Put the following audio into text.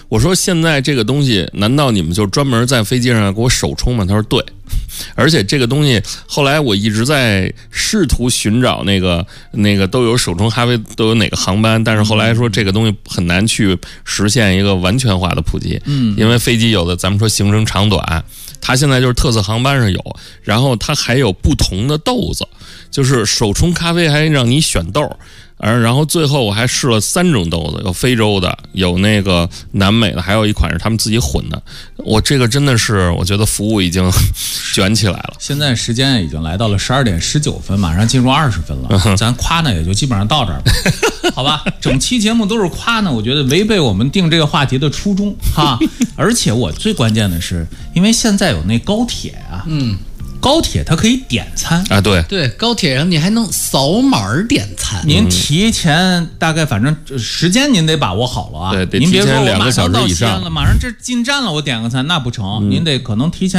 我说现在这个东西，难道你们就专门在飞机上给我手冲吗？他说对。而且这个东西后来我一直在试图寻找那个都有手冲咖啡都有哪个航班，但是后来说这个东西很难去实现一个完全化的普及，因为飞机有的咱们说行程长短，它现在就是特色航班上有，然后它还有不同的豆子，就是手冲咖啡还让你选豆。然后最后我还试了3种豆子，有非洲的，有那个南美的，还有一款是他们自己混的。我这个真的是，我觉得服务已经卷起来了。 现在时间已经来到了12点19分，马上进入20分了，咱夸呢也就基本上到这儿吧，好吧？整期节目都是夸呢，我觉得违背我们定这个话题的初衷哈。而且我最关键的是，因为现在有那高铁啊，高铁它可以点餐啊，对， 高铁上你还能扫码点餐。 您提前大概反正时间您得把握好了啊。 对， 您别说我 2个小时以上了，马上这进站了，我点个餐那不成，您得可能提前。